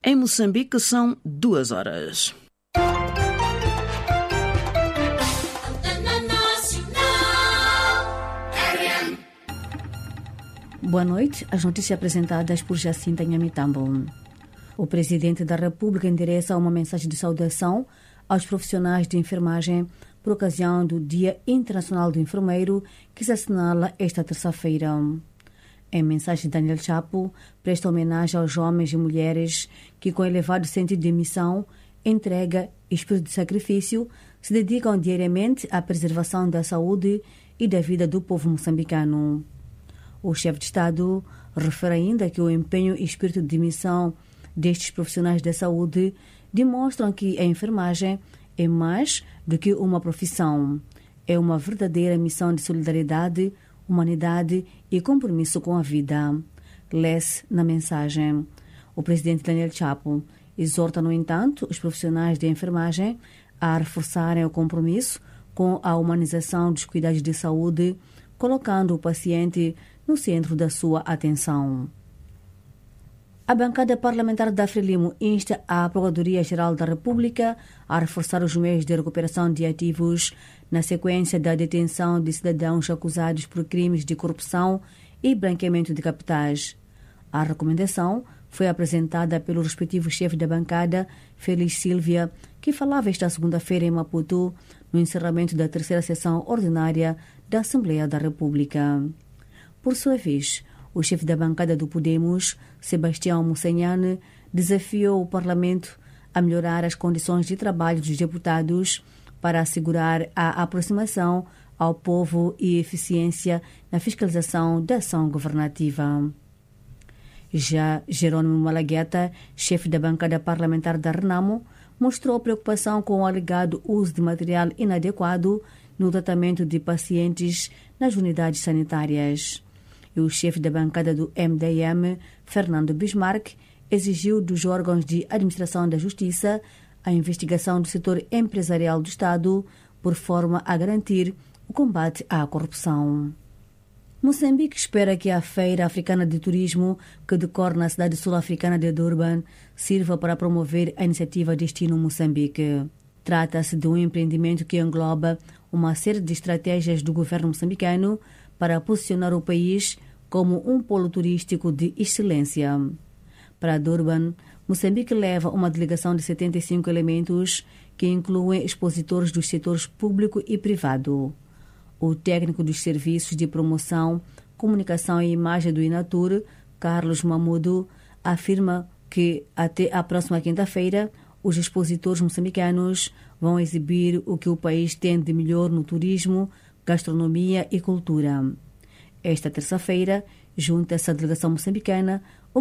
Em Moçambique são 2 horas. Boa noite. As notícias apresentadas por Jacinta Nhamitambo. O Presidente da República endereça uma mensagem de saudação aos profissionais de enfermagem por ocasião do Dia Internacional do Enfermeiro, que se assinala esta terça-feira. Em mensagem, Daniel Chapo presta homenagem aos homens e mulheres que, com elevado sentido de missão, entrega e espírito de sacrifício, se dedicam diariamente à preservação da saúde e da vida do povo moçambicano. O chefe de Estado refere ainda que o empenho e espírito de missão destes profissionais da saúde demonstram que a enfermagem é mais do que uma profissão. É uma verdadeira missão de solidariedade, humanidade e compromisso com a vida. Lê-se na mensagem. O presidente Daniel Chapo exorta, no entanto, os profissionais de enfermagem a reforçarem o compromisso com a humanização dos cuidados de saúde, colocando o paciente no centro da sua atenção. A bancada parlamentar da Frelimo insta a Procuradoria-Geral da República a reforçar os meios de recuperação de ativos na sequência da detenção de cidadãos acusados por crimes de corrupção e branqueamento de capitais. A recomendação foi apresentada pelo respectivo chefe da bancada, Félix Silvia, que falava esta segunda-feira em Maputo, no encerramento da terceira sessão ordinária da Assembleia da República. Por sua vez, o chefe da bancada do Podemos, Sebastião Mussanhane, desafiou o Parlamento a melhorar as condições de trabalho dos deputados para assegurar a aproximação ao povo e eficiência na fiscalização da ação governativa. Já Jerônimo Malagueta, chefe da bancada parlamentar da Renamo, mostrou preocupação com o alegado uso de material inadequado no tratamento de pacientes nas unidades sanitárias. E o chefe da bancada do MDM, Fernando Bismarck, exigiu dos órgãos de administração da Justiça a investigação do setor empresarial do Estado, por forma a garantir o combate à corrupção. Moçambique espera que a Feira Africana de Turismo, que decorre na cidade sul-africana de Durban, sirva para promover a iniciativa Destino Moçambique. Trata-se de um empreendimento que engloba uma série de estratégias do governo moçambicano para posicionar o país como um polo turístico de excelência. Para Durban, Moçambique leva uma delegação de 75 elementos que incluem expositores dos setores público e privado. O técnico dos serviços de promoção, comunicação e imagem do Inatur, Carlos Mamudo, afirma que até a próxima quinta-feira os expositores moçambicanos vão exibir o que o país tem de melhor no turismo, gastronomia e cultura. Esta terça-feira, junta-se à delegação moçambicana